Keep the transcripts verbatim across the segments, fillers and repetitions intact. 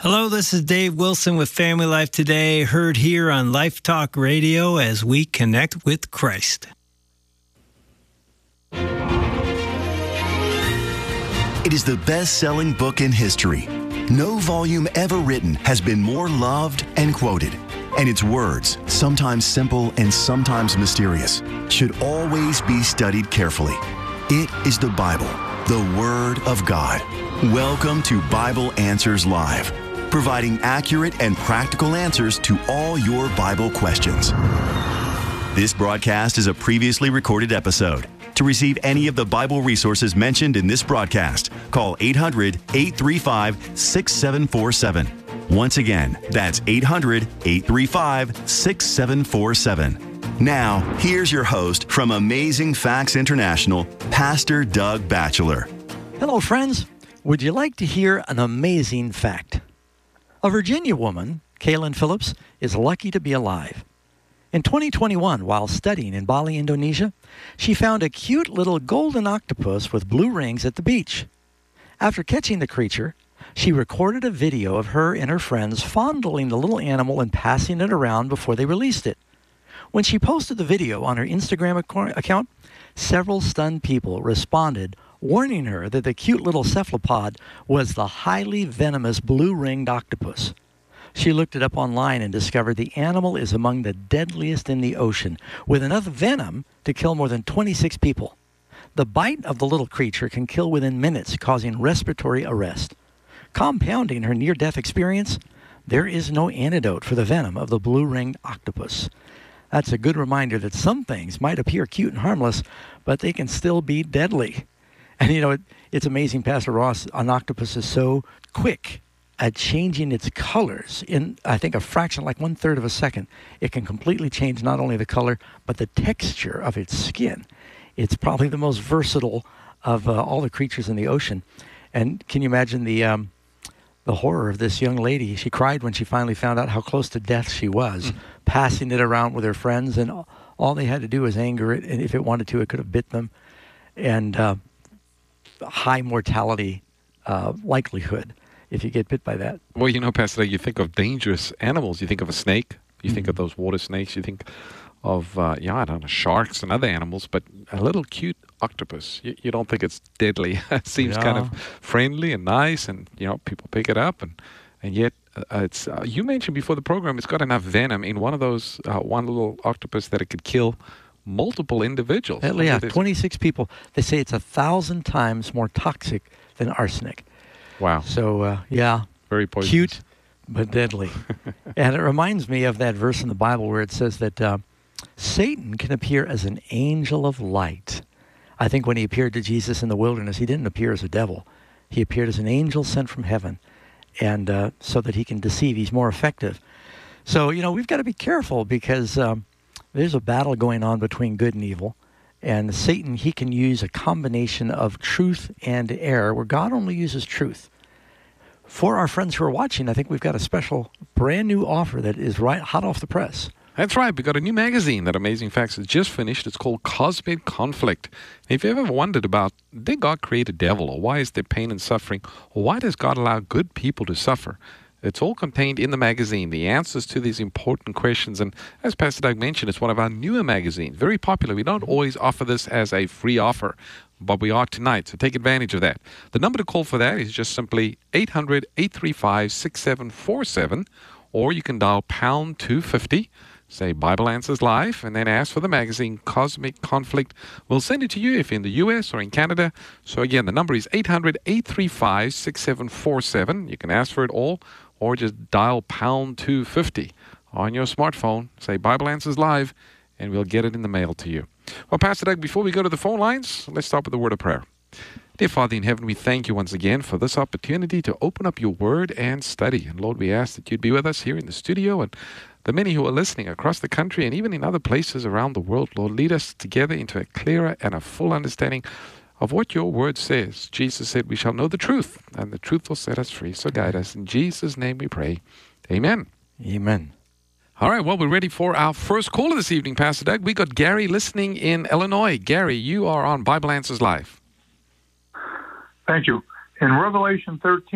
Hello, this is Dave Wilson with Family Life Today, heard here on Life Talk Radio as we connect with Christ. It is the best-selling book in history. No volume ever written has been more loved and quoted. And its words, sometimes simple and sometimes mysterious, should always be studied carefully. It is the Bible, the Word of God. Welcome to Bible Answers Live, providing accurate and practical answers to all your Bible questions. This broadcast is a previously recorded episode. To receive any of the Bible resources mentioned in this broadcast, call eight hundred, eight three five, six seven four seven. Once again, that's eight hundred, eight three five, six seven four seven. Now, here's your host from Amazing Facts International, Pastor Doug Batchelor. Hello, friends. Would you like to hear an amazing fact? A Virginia woman, Kaylin Phillips, is lucky to be alive. In twenty twenty-one, while studying in Bali, Indonesia, she found a cute little golden octopus with blue rings at the beach. After catching the creature, she recorded a video of her and her friends fondling the little animal and passing it around before they released it. When she posted the video on her Instagram account, several stunned people responded, warning her that the cute little cephalopod was the highly venomous blue-ringed octopus. She looked it up online and discovered the animal is among the deadliest in the ocean, with enough venom to kill more than twenty-six people. The bite of the little creature can kill within minutes, causing respiratory arrest. Compounding her near-death experience, there is no antidote for the venom of the blue-ringed octopus. That's a good reminder that some things might appear cute and harmless, but they can still be deadly. And you know, it, it's amazing, Pastor Ross, an octopus is so quick at changing its colors in, I think, a fraction, like one-third of a second. It can completely change not only the color, but the texture of its skin. It's probably the most versatile of uh, all the creatures in the ocean. And can you imagine the um, the horror of this young lady? She cried when she finally found out how close to death she was, mm. passing it around with her friends, and all they had to do was anger it, and if it wanted to, it could have bit them. And uh, high mortality uh, likelihood if you get bit by that. Well, you know, Pastor, you think of dangerous animals. You think of a snake. You mm-hmm. think of those water snakes. You think of, uh, yeah, I don't know, sharks and other animals. But a little cute octopus, you, you don't think it's deadly. It seems yeah. kind of friendly and nice, and, you know, people pick it up. And, and yet, uh, it's uh, you mentioned before the program, it's got enough venom in one of those, uh, one little octopus that it could kill multiple individuals. Yeah, yeah twenty-six people. They say it's a thousand times more toxic than arsenic. Wow. So, uh, yeah. Very poisonous. Cute, but deadly. And it reminds me of that verse in the Bible where it says that uh, Satan can appear as an angel of light. I think when he appeared to Jesus in the wilderness, he didn't appear as a devil. He appeared as an angel sent from heaven, and uh, so that he can deceive. He's more effective. So, you know, we've got to be careful because um, there's a battle going on between good and evil. And Satan, he can use a combination of truth and error, where God only uses truth. For our friends who are watching, I think we've got a special brand new offer that is right hot off the press. That's right. We've got a new magazine that Amazing Facts has just finished. It's called Cosmic Conflict. If you've ever wondered about, did God create a devil, or why is there pain and suffering, or why does God allow good people to suffer? It's all contained in the magazine, the answers to these important questions. And as Pastor Doug mentioned, it's one of our newer magazines, very popular. We don't always offer this as a free offer, but we are tonight, so take advantage of that. The number to call for that is just simply eight hundred, eight three five, six seven four seven, or you can dial pound two fifty, say Bible Answers Live, and then ask for the magazine Cosmic Conflict. We'll send it to you if you're in the U S or in Canada. So again, the number is eight hundred, eight three five, six seven four seven. You can ask for it all, or just dial pound two fifty on your smartphone, say Bible Answers Live, and we'll get it in the mail to you. Well, Pastor Doug, before we go to the phone lines, let's start with a word of prayer. Dear Father in heaven, we thank you once again for this opportunity to open up your word and study. And Lord, we ask that you'd be with us here in the studio, and the many who are listening across the country and even in other places around the world. Lord, lead us together into a clearer and a full understanding of what your word says. Jesus said, we shall know the truth, and the truth will set us free. So guide us. In Jesus' name we pray. Amen. Amen. All right, well, we're ready for our first caller this evening, Pastor Doug. We got Gary listening in Illinois. Gary, you are on Bible Answers Live. Thank you. In Revelation thirteen,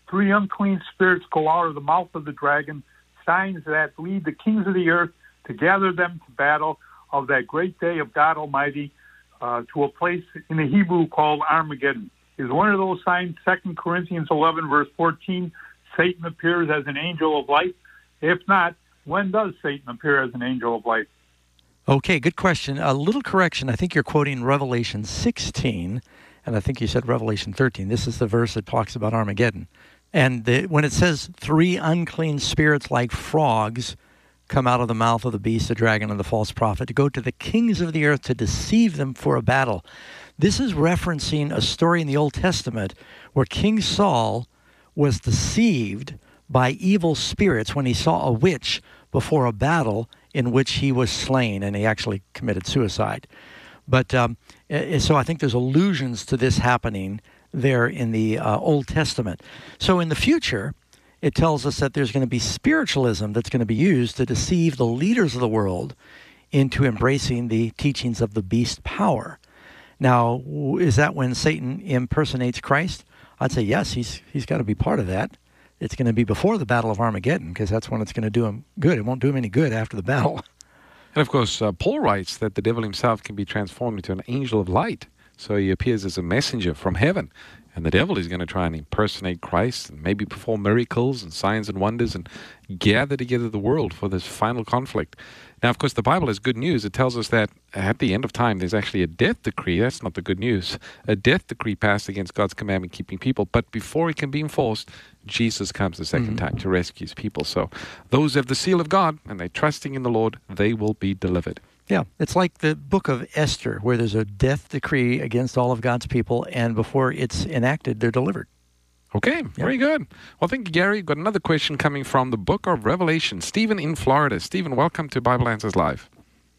three unclean spirits go out of the mouth of the dragon, signs that lead the kings of the earth to gather them to battle of that great day of God Almighty uh, to a place in the Hebrew called Armageddon. Is one of those signs, Second Corinthians eleven, verse fourteen, Satan appears as an angel of light? If not, when does Satan appear as an angel of light? Okay, good question. A little correction. I think you're quoting Revelation sixteen, and I think you said Revelation thirteen. This is the verse that talks about Armageddon. And the, when it says three unclean spirits like frogs come out of the mouth of the beast, the dragon, and the false prophet to go to the kings of the earth to deceive them for a battle. This is referencing a story in the Old Testament where King Saul was deceived by evil spirits when he saw a witch before a battle in which he was slain, and he actually committed suicide. But um, so I think there's allusions to this happening there in the uh, Old Testament. So in the future, it tells us that there's going to be spiritualism that's going to be used to deceive the leaders of the world into embracing the teachings of the beast power. Now, is that when Satan impersonates Christ? I'd say yes, he's he's got to be part of that. It's going to be before the Battle of Armageddon, because that's when it's going to do him good. It won't do him any good after the battle. And of course, uh, Paul writes that the devil himself can be transformed into an angel of light. So he appears as a messenger from heaven. And the devil is going to try and impersonate Christ and maybe perform miracles and signs and wonders and gather together the world for this final conflict. Now, of course, the Bible has good news. It tells us that at the end of time, there's actually a death decree. That's not the good news. A death decree passed against God's commandment-keeping people. But before it can be enforced, Jesus comes the second mm-hmm. time to rescue his people. So those who have the seal of God and they're trusting in the Lord, they will be delivered. Yeah, it's like the book of Esther, where there's a death decree against all of God's people, and before it's enacted, they're delivered. Okay, very good. Well, thank you, Gary. Got another question coming from the book of Revelation. Stephen in Florida. Stephen, welcome to Bible Answers Live.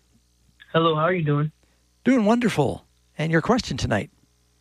Hello, how are you doing? Doing wonderful. And your question tonight?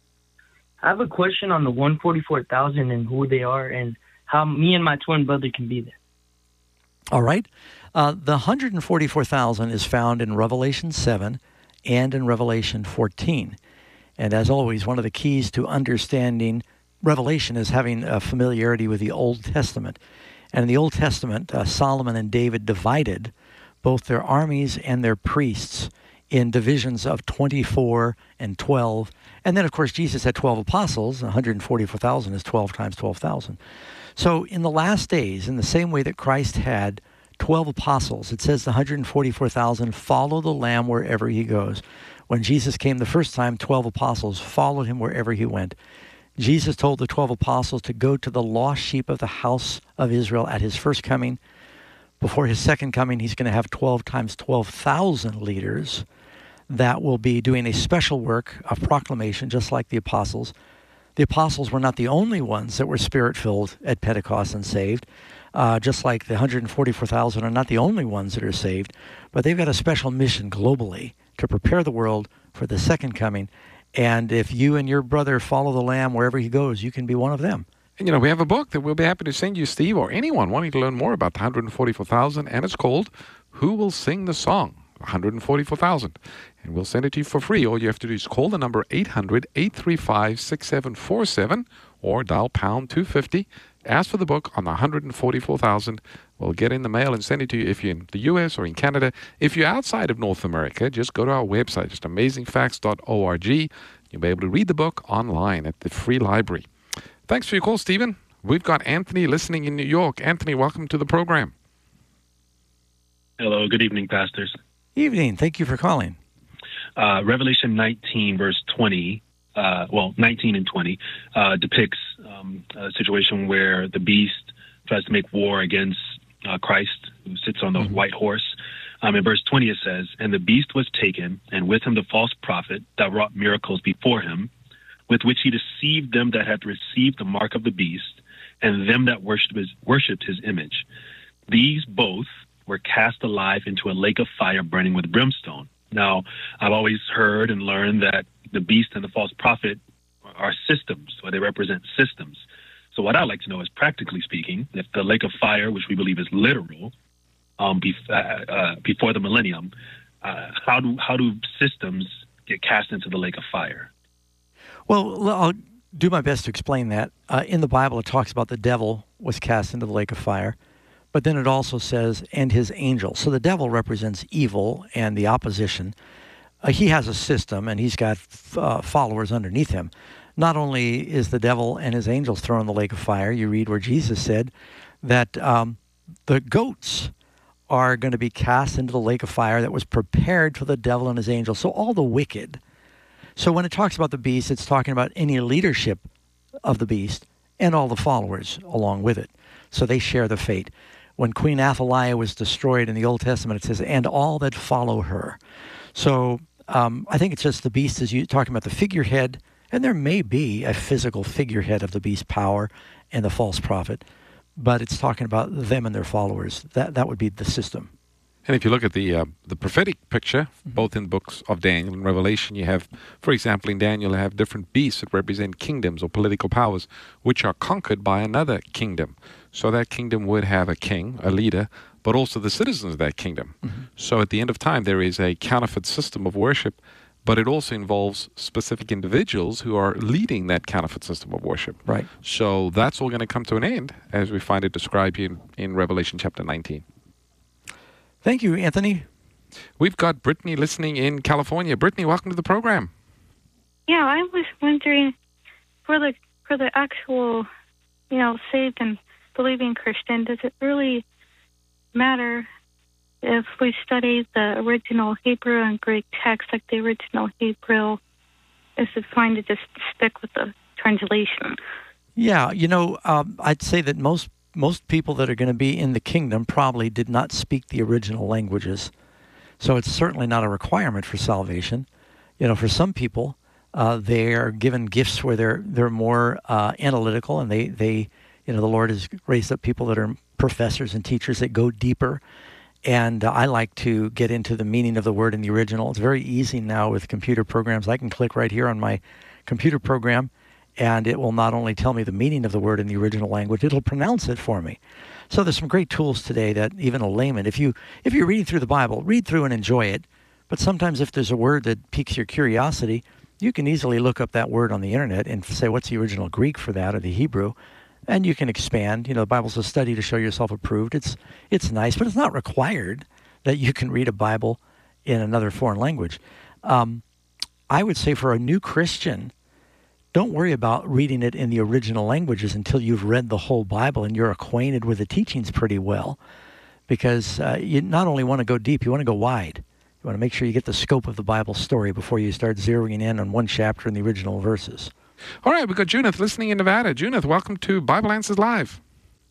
I have a question on the one hundred forty-four thousand and who they are and how me and my twin brother can be there. All right. Uh, the one hundred forty-four thousand is found in Revelation seven and in Revelation fourteen. And as always, one of the keys to understanding Revelation is having a familiarity with the Old Testament. And in the Old Testament, uh, Solomon and David divided both their armies and their priests in divisions of twenty-four and twelve. And then, of course, Jesus had twelve apostles. one hundred forty-four thousand is twelve times twelve thousand. So in the last days, in the same way that Christ had twelve apostles, it says the one hundred forty-four thousand follow the Lamb wherever he goes. When Jesus came the first time, twelve apostles followed him wherever he went. Jesus told the twelve apostles to go to the lost sheep of the house of Israel at his first coming. Before his second coming, he's going to have twelve times twelve thousand leaders that will be doing a special work of proclamation, just like the apostles. The apostles were not the only ones that were spirit-filled at Pentecost and saved, uh, just like the one hundred forty-four thousand are not the only ones that are saved, but they've got a special mission globally to prepare the world for the second coming. And if you and your brother follow the Lamb wherever he goes, you can be one of them. And, you know, we have a book that we'll be happy to send you, Steve, or anyone wanting to learn more about the one hundred forty-four thousand, and it's called Who Will Sing the Song? one hundred forty-four thousand. And we'll send it to you for free. All you have to do is call the number eight hundred, eight three five, six seven four seven or dial pound two fifty. Ask for the book on the one hundred forty-four thousand. We'll get in the mail and send it to you if you're in the U S or in Canada. If you're outside of North America, just go to our website, just amazing facts dot org. You'll be able to read the book online at the free library. Thanks for your call, Stephen. We've got Anthony listening in New York. Anthony, welcome to the program. Hello, good evening, pastors. Evening. Thank you for calling. Uh, Revelation nineteen, verse twenty, uh, well, nineteen and twenty, uh, depicts um, a situation where the beast tries to make war against uh, Christ, who sits on the mm-hmm. white horse. Um, in verse twenty, it says, "And the beast was taken, and with him the false prophet that wrought miracles before him, with which he deceived them that had received the mark of the beast, and them that worshipped his, worshipped his image. These both were cast alive into a lake of fire burning with brimstone." Now, I've always heard and learned that the beast and the false prophet are systems, or they represent systems. So what I'd like to know is, practically speaking, if the lake of fire, which we believe is literal, um, bef- uh, uh, before the millennium, uh, how do how do systems get cast into the lake of fire? Well, I'll do my best to explain that. Uh, in the Bible, it talks about the devil was cast into the lake of fire, but then it also says, and his angels. So the devil represents evil and the opposition. Uh, he has a system, and he's got uh, followers underneath him. Not only is the devil and his angels thrown in the lake of fire, you read where Jesus said that um, the goats are going to be cast into the lake of fire that was prepared for the devil and his angels. So all the wicked. So when it talks about the beast, it's talking about any leadership of the beast and all the followers along with it. So they share the fate. When Queen Athaliah was destroyed in the Old Testament, it says, and all that follow her. So um, I think it's just the beast is you talking about the figurehead, and there may be a physical figurehead of the beast's power and the false prophet, but it's talking about them and their followers. That that would be the system. And if you look at the uh, the prophetic picture, mm-hmm. both in books of Daniel and Revelation, you have, for example, in Daniel, you have different beasts that represent kingdoms or political powers, which are conquered by another kingdom. So that kingdom would have a king, a leader, but also the citizens of that kingdom. Mm-hmm. So at the end of time, there is a counterfeit system of worship, but it also involves specific individuals who are leading that counterfeit system of worship. Right. So that's all going to come to an end, as we find it described in, in Revelation chapter nineteen. Thank you, Anthony. We've got Brittany listening in California. Brittany, welcome to the program. Yeah, I was wondering, for the for the actual, you know, saved and believing Christian, does it really matter if we study the original Hebrew and Greek text, like the original Hebrew? Is it fine to just stick with the translation? Yeah, you know, um, I'd say that most most people that are going to be in the kingdom probably did not speak the original languages. So it's certainly not a requirement for salvation. You know, for some people, uh, they are given gifts where they're they're more uh, analytical, and they, they, you know, the Lord has raised up people that are professors and teachers that go deeper. And uh, I like to get into the meaning of the word in the original. It's very easy now with computer programs. I can click right here on my computer program, and it will not only tell me the meaning of the word in the original language, it'll pronounce it for me. So there's some great tools today that even a layman, if, you, if you're reading through the Bible, read through and enjoy it. But sometimes if there's a word that piques your curiosity, you can easily look up that word on the internet and say, what's the original Greek for that, or the Hebrew? And you can expand. You know, the Bible's a study to show yourself approved. It's, it's nice, but it's not required that you can read a Bible in another foreign language. Um, I would say for a new Christian, don't worry about reading it in the original languages until you've read the whole Bible and you're acquainted with the teachings pretty well. Because uh, you not only want to go deep, you want to go wide. You want to make sure you get the scope of the Bible story before you start zeroing in on one chapter in the original verses. All right, we've got Junith listening in Nevada. Junith, welcome to Bible Answers Live.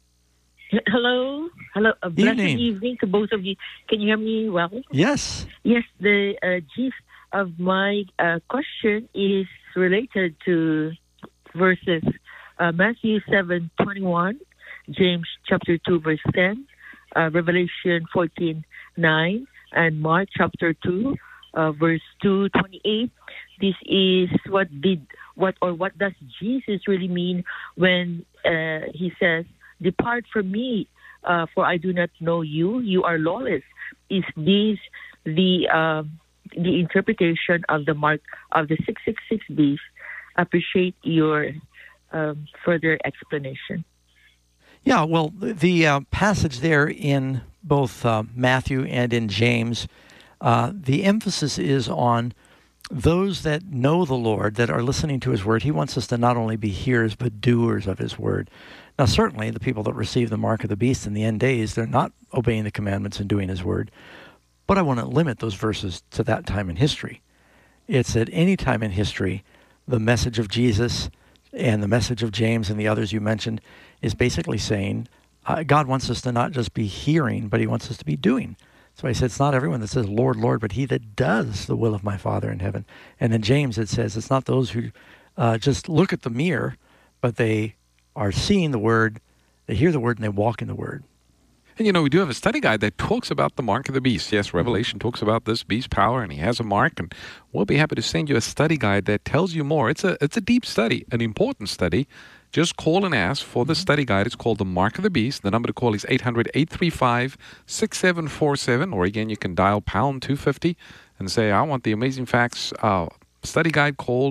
Hello. Hello. A blessed evening. evening to both of you. Can you hear me well? Yes. Yes, the uh, gist of my uh, question is related to verses uh, Matthew seven twenty-one, James chapter two verse ten, uh, Revelation fourteen nine, and Mark chapter two uh, verse two twenty-eight. This is what did what or what does Jesus really mean when uh, he says, "Depart from me, uh, for I do not know you. You are lawless." Is this the uh, the interpretation of the mark of the six six six beast? Appreciate your um, further explanation. Yeah, well, the uh, passage there in both uh, Matthew and in James, uh, the emphasis is on those that know the Lord, that are listening to his word. He wants us to not only be hearers, but doers of his word. Now, certainly, the people that receive the mark of the beast in the end days, they're not obeying the commandments and doing his word. But I want to limit those verses to that time in history. It's at any time in history, the message of Jesus and the message of James and the others you mentioned is basically saying uh, God wants us to not just be hearing, but he wants us to be doing. So he said, it's not everyone that says, Lord, Lord, but he that does the will of my Father in heaven. And in James it says, it's not those who uh, just look at the mirror, but they are seeing the word, they hear the word, and they walk in the word. And, you know, we do have a study guide that talks about the mark of the beast. Yes, Revelation talks about this beast power, and he has a mark, and we'll be happy to send you a study guide that tells you more. It's a, it's a deep study, an important study. Just call and ask for the study guide. It's called The Mark of the Beast. The number to call is eight hundred, eight three five, six seven four seven, or again, you can dial pound two fifty and say, I want the Amazing Facts uh, study guide called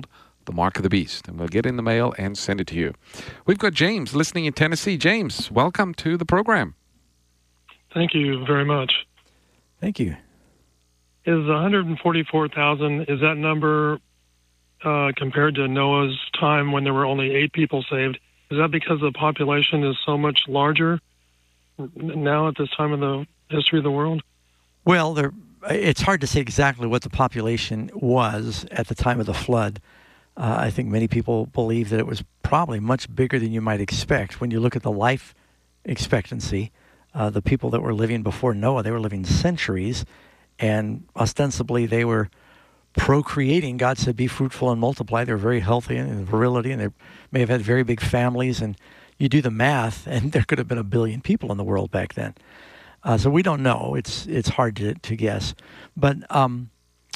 the mark of the beast. And we'll get in the mail and send it to you. We've got James listening in Tennessee. James, welcome to the program. Thank you very much. Thank you. Is one hundred forty-four thousand, is that number uh, compared to Noah's time when there were only eight people saved? Is that because the population is so much larger now at this time in the history of the world? Well, there, it's hard to say exactly what the population was at the time of the flood. Uh, I think many people believe that it was probably much bigger than you might expect. When you look at the life expectancy, uh, the people that were living before Noah, they were living centuries, and ostensibly they were procreating. God said, be fruitful and multiply. They were very healthy and in virility, and they may have had very big families. And you do the math, and there could have been a billion people in the world back then. Uh, so we don't know. It's it's hard to, to guess. But um,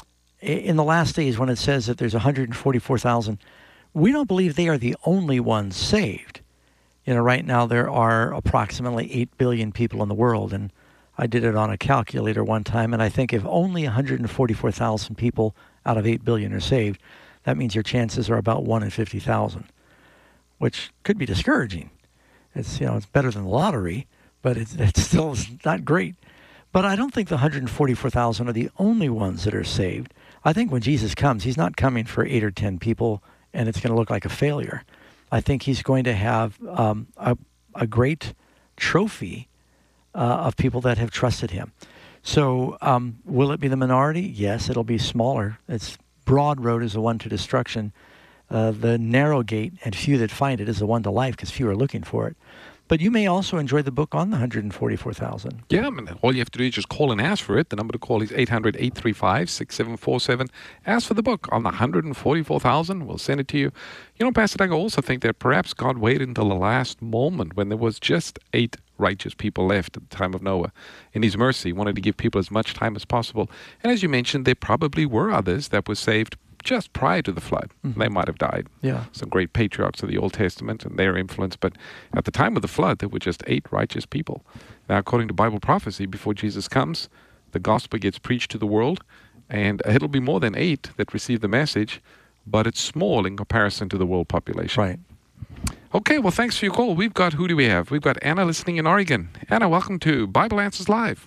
in the last days, when it says that there's one hundred forty-four thousand, we don't believe they are the only ones saved. You know, right now there are approximately eight billion people in the world, and I did it on a calculator one time, and I think if only one hundred forty-four thousand people out of eight billion are saved, that means your chances are about one in fifty thousand, which could be discouraging. It's, you know, it's better than the lottery, but it's, it's still not great. But I don't think the one hundred forty-four thousand are the only ones that are saved. I think when Jesus comes, he's not coming for eight or ten people, and it's going to look like a failure. I think he's going to have um, a, a great trophy Uh, of people that have trusted him. So um, will it be the minority? Yes, it'll be smaller. It's broad road is the one to destruction. Uh, the narrow gate and few that find it is the one to life, because few are looking for it. But you may also enjoy the book on the one hundred forty-four thousand. Yeah, I mean, all you have to do is just call and ask for it. The number to call is eight hundred, eight three five, six seven four seven. Ask for the book on the one hundred forty-four thousand. We'll send it to you. You know, Pastor Doug, I also think that perhaps God waited until the last moment when there was just eight righteous people left at the time of Noah. In his mercy, he wanted to give people as much time as possible. And as you mentioned, there probably were others that were saved just prior to the flood. Mm-hmm. They might have died. Yeah. Some great patriarchs of the Old Testament and their influence. But at the time of the flood, there were just eight righteous people. Now, according to Bible prophecy, before Jesus comes, the gospel gets preached to the world, and it'll be more than eight that receive the message, but it's small in comparison to the world population. Right. Okay, well, thanks for your call. We've got, who do we have? We've got Anna listening in Oregon. Anna, welcome to Bible Answers Live.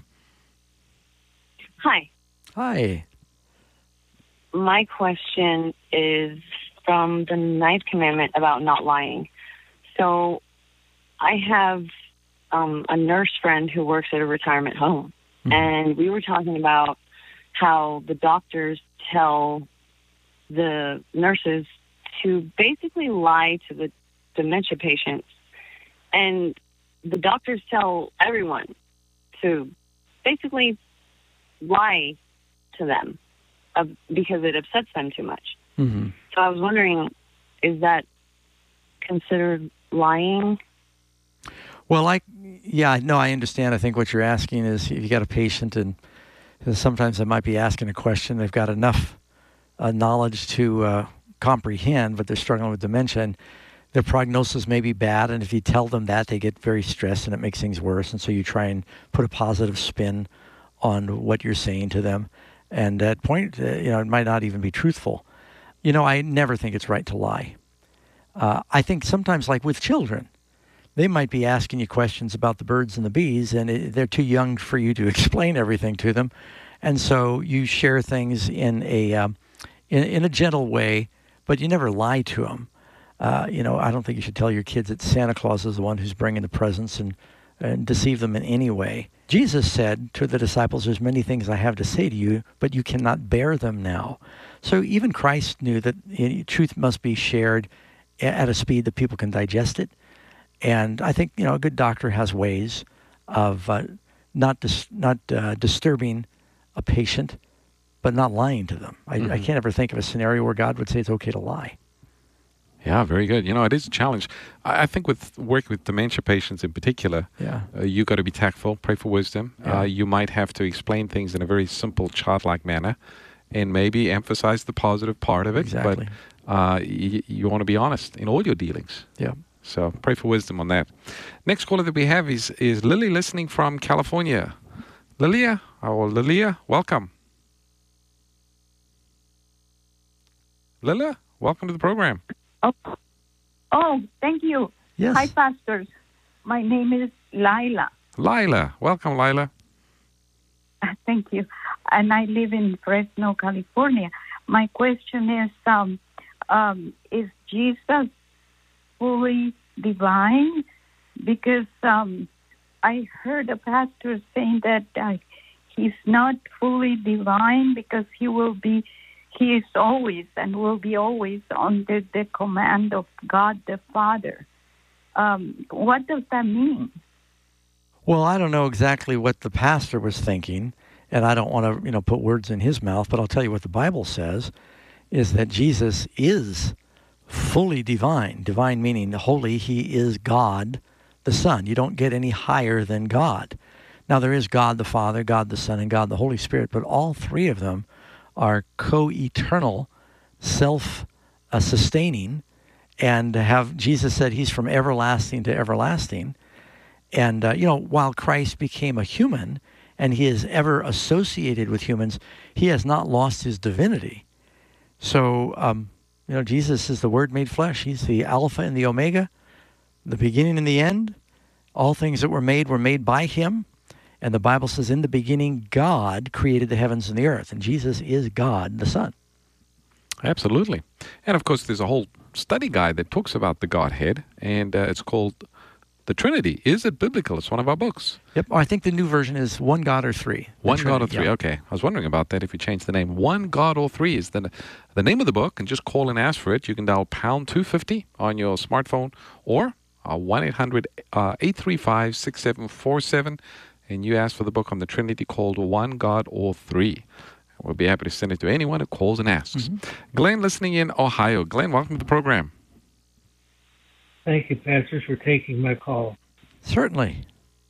Hi. Hi. My question is from the ninth commandment about not lying. So I have um, a nurse friend who works at a retirement home, mm-hmm. and we were talking about how the doctors tell the nurses to basically lie to the dementia patients, and the doctors tell everyone to basically lie to them uh, because it upsets them too much. Mm-hmm. So I was wondering, is that considered lying? Well, I, yeah, no, I understand. I think what you're asking is if you got a patient and sometimes they might be asking a question, they've got enough uh, knowledge to uh, comprehend, but they're struggling with dementia, and their prognosis may be bad, and if you tell them that, they get very stressed, and it makes things worse, and so you try and put a positive spin on what you're saying to them, and at point, uh, you know, it might not even be truthful. You know, I never think it's right to lie. Uh, I think sometimes, like with children, they might be asking you questions about the birds and the bees, and it, they're too young for you to explain everything to them, and so you share things in a um, in, in a gentle way, but you never lie to them. Uh, you know, I don't think you should tell your kids that Santa Claus is the one who's bringing the presents and, and deceive them in any way. Jesus said to the disciples, there's many things I have to say to you, but you cannot bear them now. So even Christ knew that you know, truth must be shared at a speed that people can digest it. And I think, you know, a good doctor has ways of uh, not dis- not uh, disturbing a patient, but not lying to them. I, mm-hmm. I can't ever think of a scenario where God would say it's okay to lie. Yeah, very good. You know, it is a challenge. I, I think with working with dementia patients in particular, yeah. uh, you got to be tactful, pray for wisdom. Yeah. Uh, you might have to explain things in a very simple, childlike manner, and maybe emphasize the positive part of it. Exactly. But uh, y- you want to be honest in all your dealings. Yeah. So pray for wisdom on that. Next caller that we have is, is Lily listening from California. Lilia, or Lilia, welcome. Lilia? Welcome to the program. Oh, oh thank you. Yes. Hi, pastors. My name is Lila. Lila. Welcome, Lila. Thank you. And I live in Fresno, California. My question is, um, um, is Jesus fully divine? Because um, I heard a pastor saying that uh, he's not fully divine because he will be, he is always and will be always under the command of God the Father. Um, what does that mean? Well, I don't know exactly what the pastor was thinking, and I don't want to, you know, put words in his mouth, but I'll tell you what the Bible says, is that Jesus is fully divine. Divine meaning holy. He is God the Son. You don't get any higher than God. Now, there is God the Father, God the Son, and God the Holy Spirit, but all three of them are co-eternal, self-sustaining, and have, Jesus said he's from everlasting to everlasting. And, uh, you know, while Christ became a human, and he is ever associated with humans, he has not lost his divinity. So, um, you know, Jesus is the Word made flesh. He's the Alpha and the Omega, the beginning and the end. All things that were made were made by him. And the Bible says, in the beginning, God created the heavens and the earth. And Jesus is God, the Son. Absolutely. And, of course, there's a whole study guide that talks about the Godhead, and uh, it's called The Trinity. Is it biblical? It's one of our books. Yep. I think the new version is One God or Three. One God or Three. Yeah. Okay. I was wondering about that if you change the name. One God or Three is the, the name of the book, and just call and ask for it. You can dial pound two fifty on your smartphone or uh, one eight hundred eight three five six seven four seven, and you ask for the book on the Trinity called One God or Three. We'll be happy to send it to anyone who calls and asks. Mm-hmm. Glenn, listening in Ohio. Glenn, welcome to the program. Thank you, pastors, for taking my call. Certainly.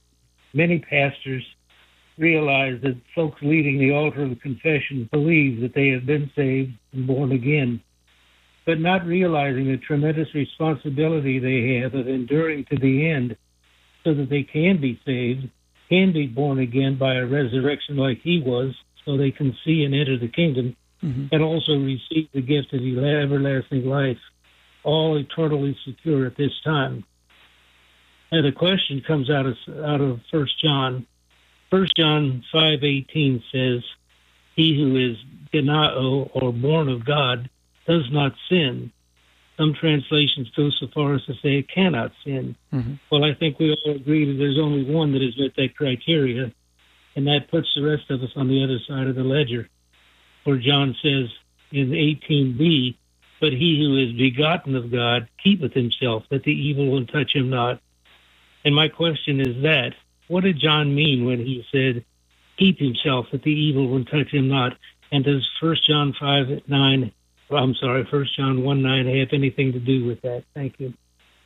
Many pastors realize that folks leading the altar of the confession believe that they have been saved and born again, but not realizing the tremendous responsibility they have of enduring to the end so that they can be saved, can be born again by a resurrection like he was, so they can see and enter the kingdom, mm-hmm. and also receive the gift of everlasting life, all eternally secure at this time. And the question comes out of out of First John. First John five eighteen says, "He who is genao, or born of God, does not sin." Some translations go so far as to say it cannot sin. Mm-hmm. Well, I think we all agree that there's only one that has met that criteria, and that puts the rest of us on the other side of the ledger, where John says in eighteen b, "But he who is begotten of God keepeth himself, that the evil one touch him not." And my question is that, what did John mean when he said, keep himself, that the evil one touch him not? And does First John five nine, I'm sorry, First John one nine have anything to do with that? Thank you.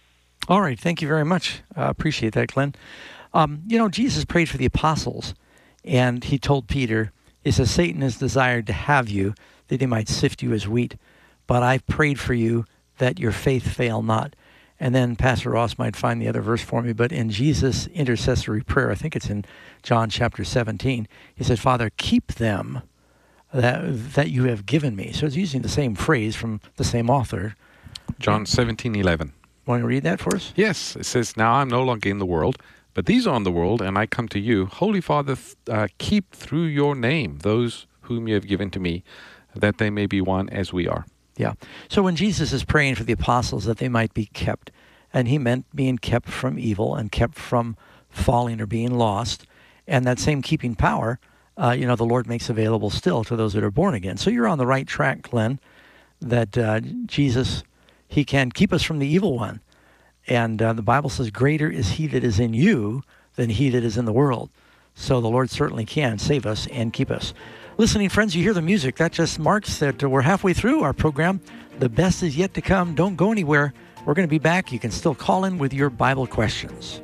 All right, thank you very much. I uh, appreciate that, Glenn. Um, you know, Jesus prayed for the apostles, and he told Peter, he says, Satan has desired to have you, that he might sift you as wheat. But I've prayed for you that your faith fail not. And then Pastor Ross might find the other verse for me, but in Jesus' intercessory prayer, I think it's in John chapter seventeen, he said, Father, keep them that that you have given me. So it's using the same phrase from the same author. John seventeen eleven. Want to read that for us? Yes. It says, now I'm no longer in the world, but these are in the world, and I come to you. Holy Father, uh, keep through your name those whom you have given to me, that they may be one as we are. Yeah. So when Jesus is praying for the apostles that they might be kept, and he meant being kept from evil and kept from falling or being lost, and that same keeping power, uh, you know, the Lord makes available still to those that are born again. So you're on the right track, Glenn, that uh, Jesus, he can keep us from the evil one. And uh, the Bible says, greater is he that is in you than he that is in the world. So the Lord certainly can save us and keep us. Listening friends, you hear the music. That just marks that we're halfway through our program. The best is yet to come. Don't go anywhere. We're going to be back. You can still call in with your Bible questions.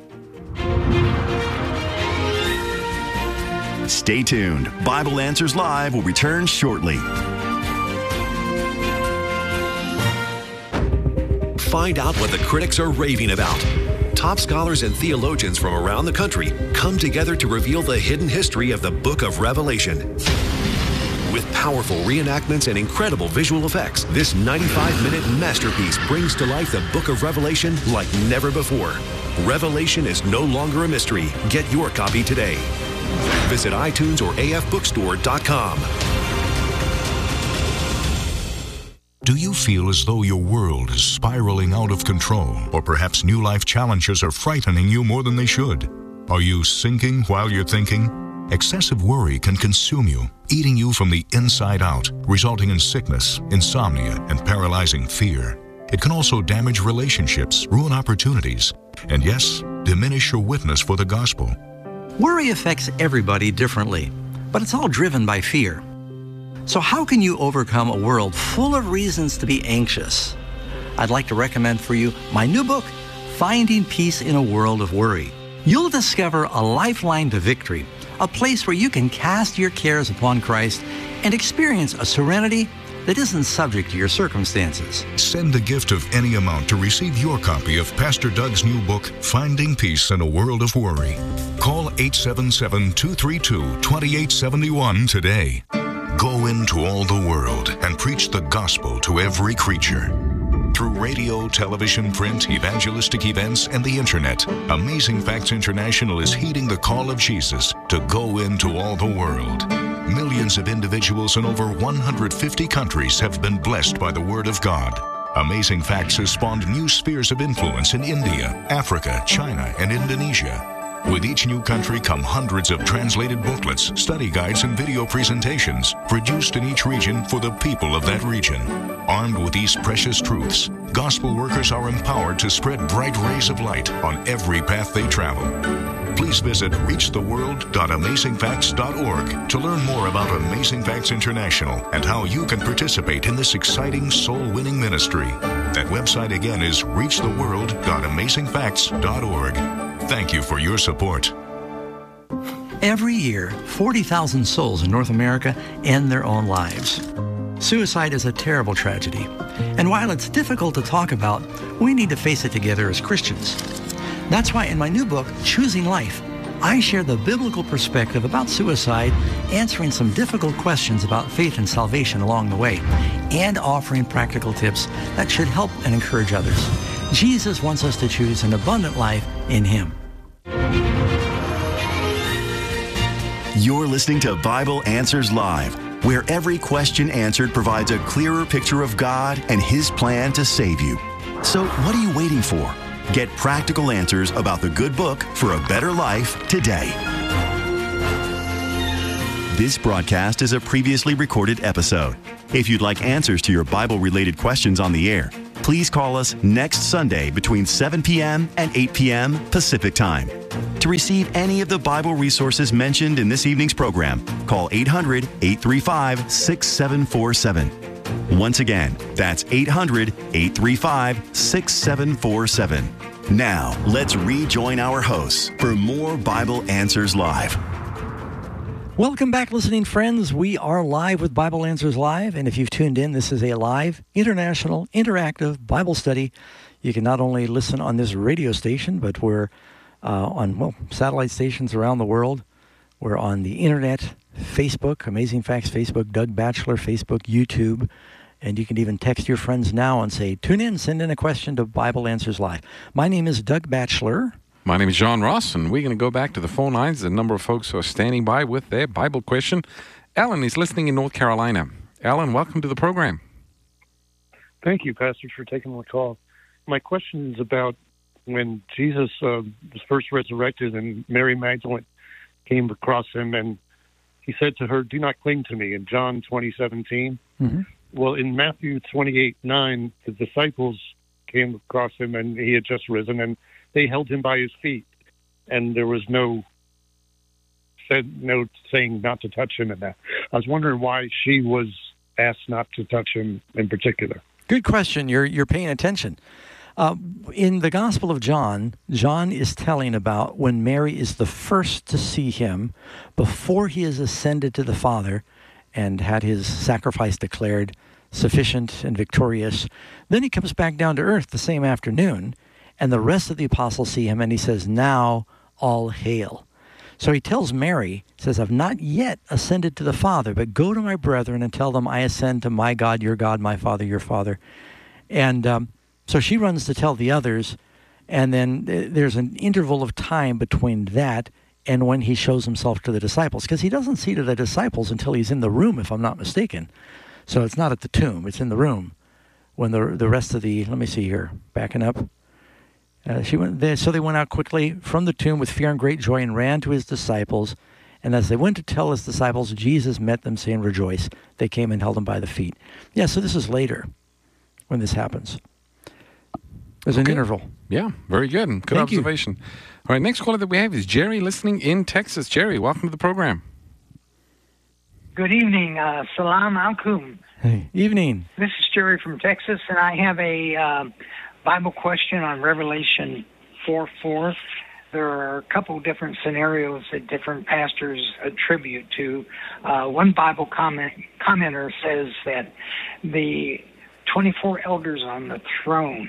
Stay tuned. Bible Answers Live will return shortly. Find out what the critics are raving about. Top scholars and theologians from around the country come together to reveal the hidden history of the book of Revelation. With powerful reenactments and incredible visual effects, this ninety-five minute masterpiece brings to life the book of Revelation like never before. Revelation is no longer a mystery. Get your copy today. Visit iTunes or A F bookstore dot com. Do you feel as though your world is spiraling out of control, or perhaps new life challenges are frightening you more than they should? Are you sinking while you're thinking? Excessive worry can consume you, eating you from the inside out, resulting in sickness, insomnia, and paralyzing fear. It can also damage relationships, ruin opportunities, and yes, diminish your witness for the gospel. Worry affects everybody differently, but it's all driven by fear. So how can you overcome a world full of reasons to be anxious? I'd like to recommend for you my new book, Finding Peace in a World of Worry. You'll discover a lifeline to victory, a place where you can cast your cares upon Christ and experience a serenity that isn't subject to your circumstances. Send a gift of any amount to receive your copy of Pastor Doug's new book, Finding Peace in a World of Worry. Call eight seven seven, two three two, two eight seven one today. Go into all the world and preach the gospel to every creature. Through radio, television, print, evangelistic events, and the internet, Amazing Facts International is heeding the call of Jesus to go into all the world. Millions of individuals in over one hundred fifty countries have been blessed by the Word of God. Amazing Facts has spawned new spheres of influence in India, Africa, China, and Indonesia. With each new country come hundreds of translated booklets, study guides, and video presentations produced in each region for the people of that region. Armed with these precious truths, gospel workers are empowered to spread bright rays of light on every path they travel. Please visit reach the world dot amazing facts dot org to learn more about Amazing Facts International and how you can participate in this exciting soul-winning ministry. That website again is reach the world dot amazing facts dot org. Thank you for your support. Every year, forty thousand souls in North America end their own lives. Suicide is a terrible tragedy, and while it's difficult to talk about, we need to face it together as Christians. That's why in my new book, Choosing Life, I share the biblical perspective about suicide, answering some difficult questions about faith and salvation along the way, and offering practical tips that should help and encourage others. Jesus wants us to choose an abundant life in Him. You're listening to Bible Answers Live, where every question answered provides a clearer picture of God and His plan to save you. So what are you waiting for? Get practical answers about the good book for a better life today. This broadcast is a previously recorded episode. If you'd like answers to your Bible-related questions on the air, please call us next Sunday between seven p.m. and eight p.m. Pacific Time. To receive any of the Bible resources mentioned in this evening's program, call eight hundred, eight three five, six seven four seven. Once again, that's eight hundred, eight three five, six seven four seven. Now, let's rejoin our hosts for more Bible Answers Live. Welcome back, listening friends. We are live with Bible Answers Live, and if you've tuned in, this is a live, international, interactive Bible study. You can not only listen on this radio station, but we're uh, on, well, satellite stations around the world. We're on the internet, Facebook, Amazing Facts Facebook, Doug Batchelor, Facebook, YouTube, and you can even text your friends now and say, tune in, send in a question to Bible Answers Live. My name is Doug Batchelor. My name is John Ross, and we're going to go back to the phone lines. The number of folks who are standing by with their Bible question. Alan is listening in North Carolina. Alan, welcome to the program. Thank you, Pastor, for taking my call. My question is about when Jesus uh, was first resurrected and Mary Magdalene came across him, and he said to her, "Do not cling to me," in John twenty seventeen. Mm-hmm. Well, in Matthew twenty-eight nine, the disciples came across him, and he had just risen, and they held him by his feet, and there was no said no saying not to touch him in that. I was wondering why she was asked not to touch him in particular. Good question. You're you're paying attention. Uh, in the Gospel of John, John is telling about when Mary is the first to see him before he has ascended to the Father and had his sacrifice declared sufficient and victorious. Then he comes back down to earth the same afternoon, and the rest of the apostles see him, and he says, "Now all hail." So he tells Mary, says, I've not yet ascended to the Father, but go to my brethren and tell them I ascend to my God, your God, my Father, your Father. And um, so she runs to tell the others, and then th- there's an interval of time between that and when he shows himself to the disciples, because he doesn't see to the disciples until he's in the room, if I'm not mistaken. So it's not at the tomb, it's in the room. When the the rest of the, let me see here, backing up. Uh, she went. They, so they went out quickly from the tomb with fear and great joy and ran to his disciples. And as they went to tell his disciples, Jesus met them, saying, rejoice. They came and held him by the feet. Yeah, so this is later when this happens. There's okay. an interval. Yeah, very good. Good Thank observation. You. All right, next caller that we have is Jerry, listening in Texas. Jerry, welcome to the program. Good evening. Uh, Salam alaikum. Hey, evening. This is Jerry from Texas, and I have a uh, Bible question on Revelation four four. There are a couple different scenarios that different pastors attribute to. Uh, one Bible comment, commenter says that the twenty-four elders on the throne,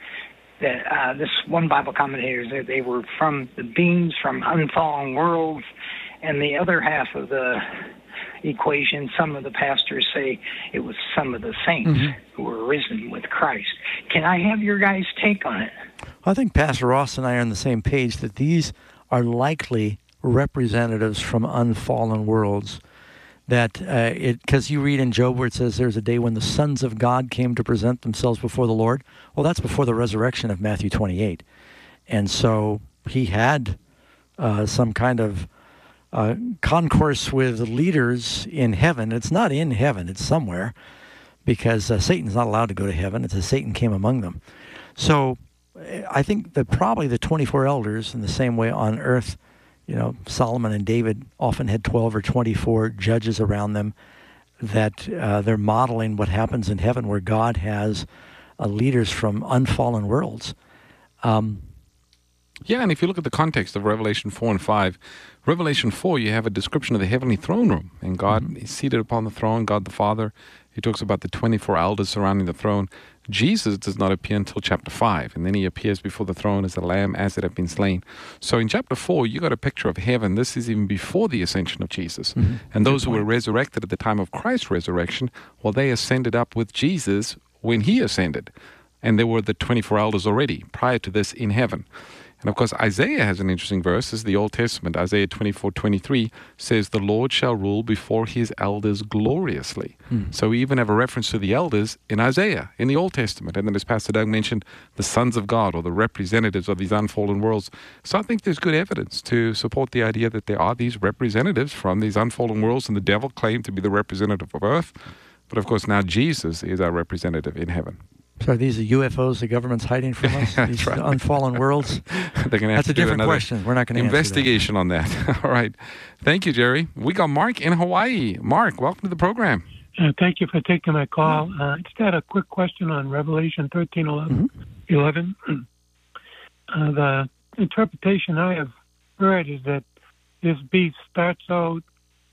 that uh, this one Bible commentator said they were from the beings from unfallen worlds, and the other half of the equation, some of the pastors say it was some of the saints mm-hmm. who were risen with Christ. Can I have your guys' take on it? I think Pastor Ross and I are on the same page that these are likely representatives from unfallen worlds. That uh, it, because you read in Job where it says there's a day when the sons of God came to present themselves before the Lord. Well, that's before the resurrection of Matthew twenty-eight. And so he had uh, some kind of Uh, concourse with leaders in heaven. It's not in heaven, it's somewhere, because uh, Satan's not allowed to go to heaven. It says Satan came among them. So I think that probably the twenty-four elders, in the same way on earth, you know, Solomon and David often had twelve or twenty-four judges around them, that uh, they're modeling what happens in heaven, where God has uh, leaders from unfallen worlds. Um, Yeah, and if you look at the context of Revelation four and five, Revelation four, you have a description of the heavenly throne room, and God mm-hmm. is seated upon the throne, God the Father. He talks about the twenty-four elders surrounding the throne. Jesus does not appear until chapter five, and then he appears before the throne as a lamb as it had been slain. So in chapter four, you got a picture of heaven. This is even before the ascension of Jesus. Mm-hmm. And those who were resurrected at the time of Christ's resurrection, well, they ascended up with Jesus when he ascended. And there were the twenty-four elders already prior to this in heaven. And of course, Isaiah has an interesting verse. This is the Old Testament. Isaiah twenty-four twenty-three says, the Lord shall rule before his elders gloriously. Hmm. So we even have a reference to the elders in Isaiah, in the Old Testament. And then as Pastor Doug mentioned, the sons of God, or the representatives of these unfallen worlds. So I think there's good evidence to support the idea that there are these representatives from these unfallen worlds, and the devil claimed to be the representative of earth. But of course, now Jesus is our representative in heaven. So are these the U F Os the government's hiding from us? These right. unfallen worlds? They're gonna have That's to a different do question. We're not going to investigation on that. All right. Thank you, Jerry. We got Mark in Hawaii. Mark, welcome to the program. Uh, thank you for taking my call. Uh, I just had a quick question on Revelation thirteen eleven. Mm-hmm. eleven. Uh, the interpretation I have heard is that this beast starts out